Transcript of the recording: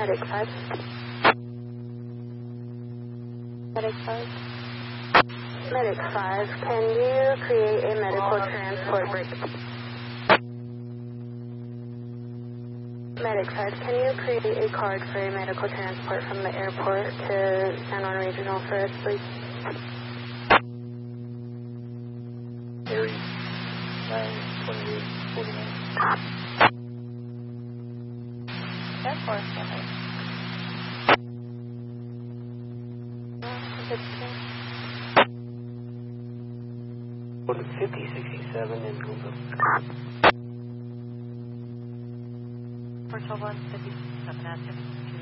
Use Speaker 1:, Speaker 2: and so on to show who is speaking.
Speaker 1: Medic 5. Medic 5. Medic 5, can you create a medical transport break? Medic 5, can you create a card for a medical transport from the airport to San Juan Regional for us, please?
Speaker 2: Aries 92849.
Speaker 1: Air Force, okay.
Speaker 2: Go to 5067 in Google.
Speaker 1: 412 57 at 52.